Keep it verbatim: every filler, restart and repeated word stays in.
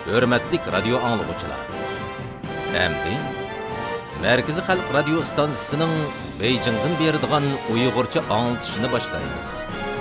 Hürmetlik radyo anlıqçılar. Әмді, Merkezi Halk Radyo Stansiyasının Beijing'den berdiğen Uygurca anlatışını başlayımız.